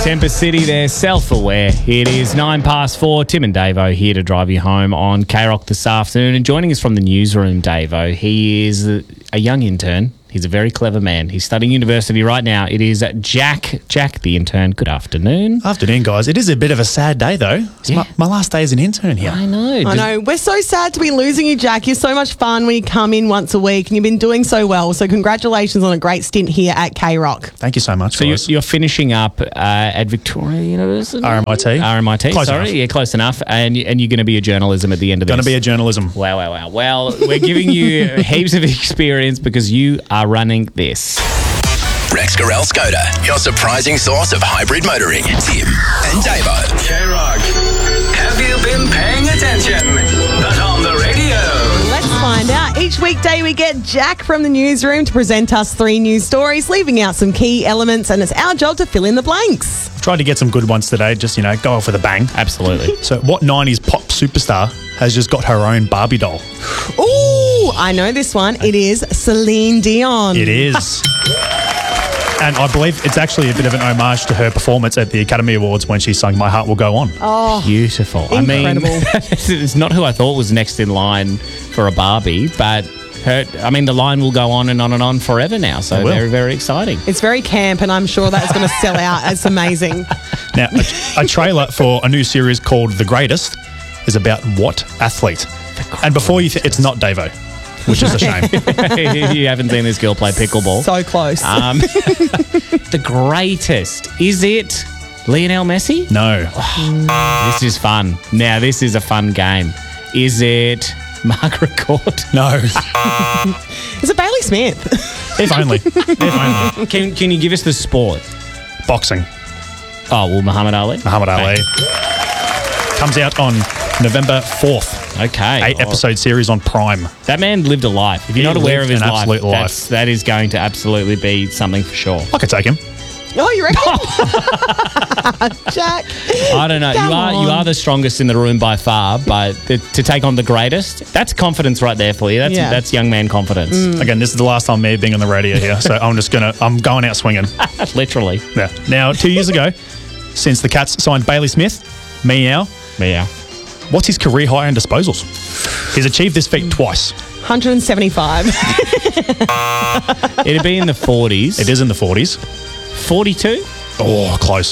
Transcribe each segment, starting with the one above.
Tempest City, they're self-aware. It is 4:09. Tim and Davo here to drive you home on K-Rock this afternoon. And joining us from the newsroom, Davo, he is a young intern. He's a very clever man. He's studying university right now. It is Jack. Jack, the intern. Good afternoon. Afternoon, guys. It is a bit of a sad day, though. It's my last day as an intern here. I know. I know. We're so sad to be losing you, Jack. You're so much fun when you come in once a week, and you've been doing so well. So congratulations on a great stint here at K-Rock. Thank you so much, So guys. you're finishing up at Victoria University? RMIT. RMIT, Close sorry. enough. Yeah, close enough. And you're going to be a journalism at the end of Going this. to be a journalism. Wow. Well, we're giving you heaps of experience because you are running this. Rex Gorell Skoda, your surprising source of hybrid motoring. Tim and Davo. K-Rock, have you been paying attention? Not on the radio. Let's find out. Each weekday we get Jack from the newsroom to present us 3 news stories, leaving out some key elements, and it's our job to fill in the blanks. Tried to get some good ones today, just, go off with a bang. Absolutely. So what 90s pop superstar has just got her own Barbie doll? Ooh, I know this one. It is Celine Dion. It is. And I believe it's actually a bit of an homage to her performance at the Academy Awards when she sung My Heart Will Go On. Oh, Beautiful. incredible. I mean, it's not who I thought was next in line for a Barbie, but the line will go on and on and on forever now. So It will. very, very exciting. It's very camp, and I'm sure that's going to sell out. It's amazing. Now, a trailer for a new series called The Greatest is about what athlete? And before you think, it's not Davo, which is a shame. You haven't seen this girl play pickleball. So close. The greatest. Is it Lionel Messi? No. This is fun. Now, this is a fun game. Is it Margaret Court? No. Is it Bailey Smith? If only. If only. Can you give us the sport? Boxing. Oh, well, Muhammad Ali. Muhammad Ali. Comes out on November 4th. Okay. 8-episode series on Prime. That man lived a life. If you're He not aware of lived his an life, absolute life. that is going to absolutely be something for sure. I could take him. Oh, you reckon? Jack. I don't know. Come You are on. the strongest in the room by far, but to take on the greatest, that's confidence right there for you. That's young man confidence. Again, this is the last time me being on the radio here, so I'm going out swinging. Literally. Yeah. Now, 2 years ago, since the Cats signed Bailey Smith, meow, Yeah. what's his career high in disposals? He's achieved this feat twice. 175. It'd be in the 40s. It is in the 40s. 42? Oh, close.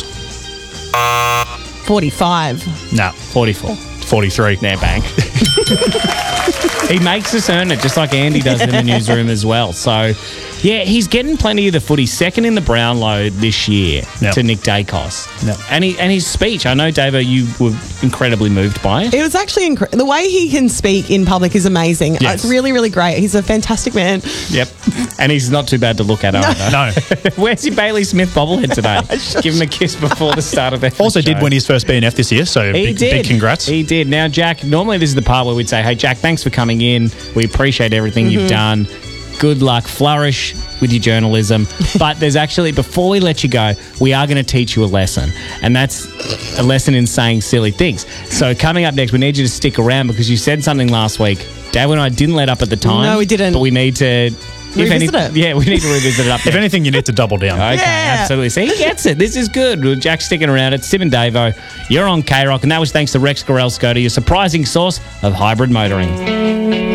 45. Nah, 44. 43. There, bang. He makes us earn it, just like Andy does in the newsroom as well. So, yeah, he's getting plenty of the footy. Second in the Brownlow this year to Nick Dacos. Yep. And his speech, I know, Davo, you were incredibly moved by it. It was actually the way he can speak in public is amazing. Yes. It's really, really great. He's a fantastic man. Yep. And he's not too bad to look at either. No. Where's your Bailey Smith bobblehead today? Give him a kiss before the start of the Also show. did win his first BNF this year, so He big congrats. He did. Now, Jack, normally this is the part where we'd say, hey, Jack, thanks for coming in. We appreciate everything you've done. Good luck. Flourish with your journalism. But there's actually, before we let you go, we are going to teach you a lesson. And that's a lesson in saying silly things. So coming up next, we need you to stick around because you said something last week. Dave and I didn't let up at the time. No, we didn't. But we need to... Revisit it. Yeah, we need to revisit it up If there. anything, you need to double down. Okay, Yeah. absolutely. See, he gets it. This is good. Well, Jack's sticking around. It's Tim and Davo. You're on K-Rock, and that was thanks to Rex Gorell Skoda, your surprising source of hybrid motoring.